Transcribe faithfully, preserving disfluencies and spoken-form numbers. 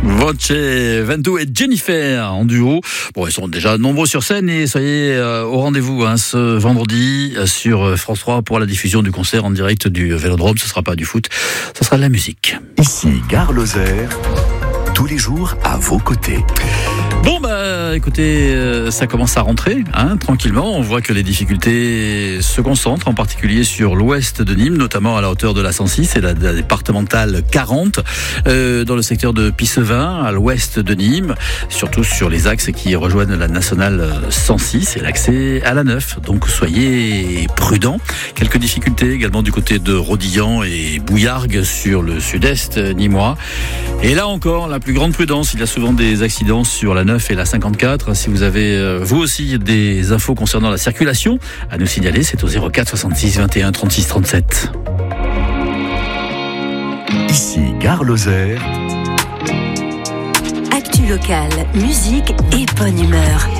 Voce Ventoux et Jennifer en duo. Bon, ils sont déjà nombreux sur scène et soyez euh, au rendez-vous hein, ce vendredi euh, sur France trois pour la diffusion du concert en direct du Vélodrome. Ce sera pas du foot, ce sera de la musique. Ici Gare Lozère, tous les jours à vos côtés. Bon bah écoutez, euh, ça commence à rentrer hein, tranquillement. On voit que les difficultés se concentrent, en particulier sur l'ouest de Nîmes, notamment à la hauteur de la cent six et la, la départementale quarante, euh, dans le secteur de Pissevin, à l'ouest de Nîmes, surtout sur les axes qui rejoignent la nationale cent six et l'accès à la neuf. Donc soyez prudents. Quelques difficultés également du côté de Rodillan et Bouillargues sur le sud-est nîmois. Et là encore, la plus grande prudence. Il y a souvent des accidents sur la neuf et la cinquante-quatre. Si vous avez euh, vous aussi des infos concernant la circulation à nous signaler, c'est au zéro quatre soixante-six vingt et un trente-six trente-sept. Ici Gare Lozère. Actu locale, musique et bonne humeur.